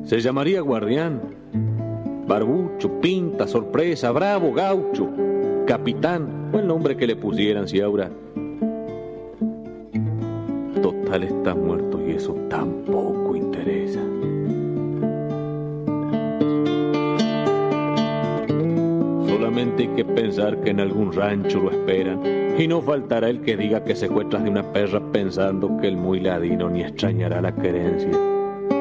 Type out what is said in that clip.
Se llamaría Guardián. Barbucho, Pinta, Sorpresa, Bravo, Gaucho, Capitán, o el nombre que le pusieran si ahora. Total está muerto y eso tampoco interesa. Solamente hay que pensar que en algún rancho lo esperan y no faltará el que diga que se fue tras de una perra pensando que el muy ladino ni extrañará la querencia.